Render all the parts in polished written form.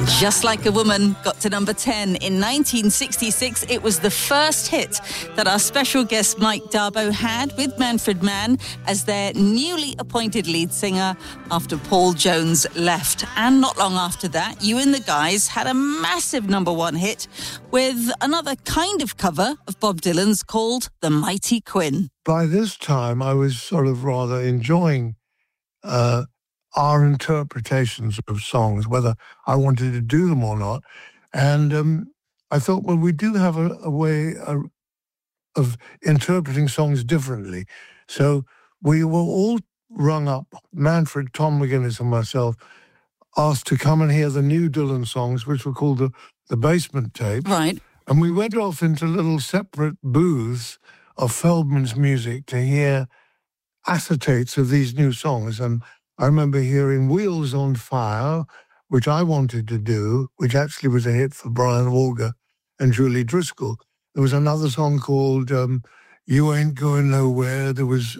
Just Like a Woman got to number 10 in 1966. It was the first hit that our special guest Mike Darbo had with Manfred Mann as their newly appointed lead singer after Paul Jones left. And not long after that, You and the Guys had a massive number one hit with another kind of cover of Bob Dylan's called The Mighty Quinn. By this time, I was sort of rather enjoying our interpretations of songs, whether I wanted to do them or not. And I thought, well, we do have a way of interpreting songs differently. So we were all rung up, Manfred, Tom McGuinness and myself, asked to come and hear the new Dylan songs, which were called the Basement Tapes. Right. And we went off into little separate booths of Feldman's music to hear acetates of these new songs. And I remember hearing Wheels on Fire, which I wanted to do, which actually was a hit for Brian Auger and Julie Driscoll. There was another song called You Ain't Going Nowhere. There was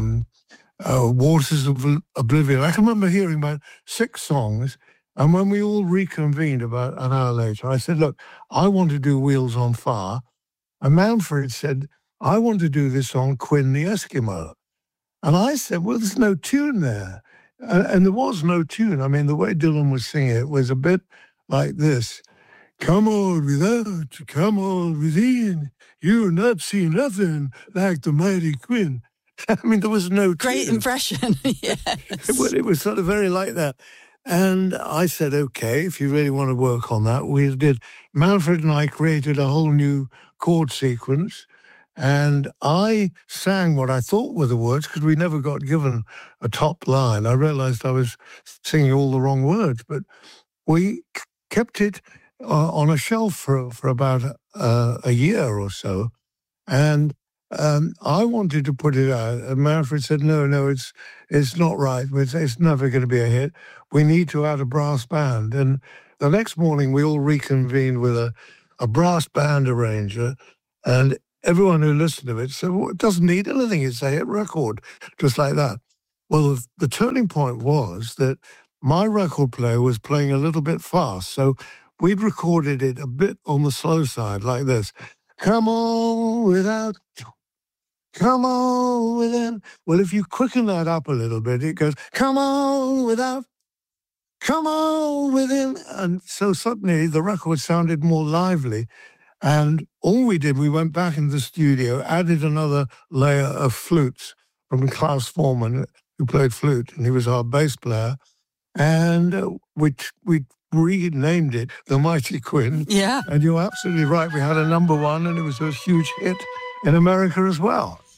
Waters of Oblivion. I can remember hearing about 6 songs. And when we all reconvened about an hour later, I said, look, I want to do Wheels on Fire. And Manfred said, I want to do this song, Quinn the Eskimo. And I said, well, there's no tune there. And there was no tune. I mean, the way Dylan was singing it was a bit like this. Come on without, come on within. You'll not see nothing like the mighty Quinn. I mean, there was no Great tune. impression, yes. It was sort of very like that. And I said, okay, if you really want to work on that, we did. Manfred and I created a whole new chord sequence. And I sang what I thought were the words because we never got given a top line. I realized I was singing all the wrong words, but we kept it on a shelf for about a year or so. And I wanted to put it out. And Manfred said, no, it's not right. It's never going to be a hit. We need to add a brass band. And the next morning we all reconvened with a brass band arranger, and everyone who listened to it said, well, it doesn't need anything. It's a hit record, just like that. Well, the turning point was that my record player was playing a little bit fast. So we'd recorded it a bit on the slow side, like this. Come on without, come on within. Well, if you quicken that up a little bit, it goes, come on without, come on within. And so suddenly the record sounded more lively. And all we did, we went back into the studio, added another layer of flutes from Klaus Forman, who played flute, and he was our bass player. And we renamed it The Mighty Quinn. Yeah. And you're absolutely right. We had a number one, and it was a huge hit in America as well.